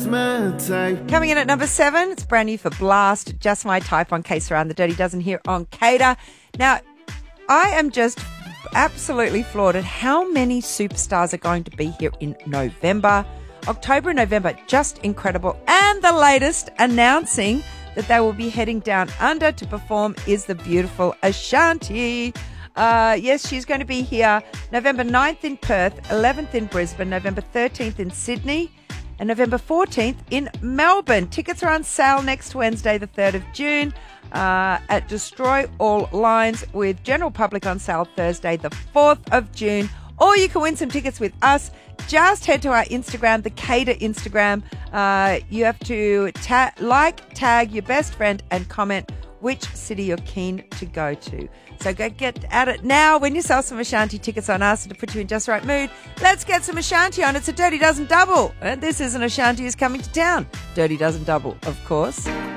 Just my type. Coming in at number 7, it's brand new for Blast. Just My Type on Case Around the Dirty Dozen here on Cater. Now, I am just absolutely floored at how many superstars are going to be here in November. October and November, just incredible. And the latest announcing that they will be heading down under to perform is the beautiful Ashanti. Yes, she's going to be here November 9th in Perth, 11th in Brisbane, November 13th in Sydney, and November 14th in Melbourne. Tickets are on sale next Wednesday, the 3rd of June, at Destroy All Lines, with general public on sale Thursday, the 4th of June. Or you can win some tickets with us. Just head to our Instagram, the Cater Instagram. You have to tag your best friend and comment which city you're keen to go to. So go get at it now. Win yourself some Ashanti tickets on us to put you in just right mood. Let's get some Ashanti on. It's a Dirty Dozen Double. And this is an Ashanti Is Coming to Town. Dirty Dozen Double, of course.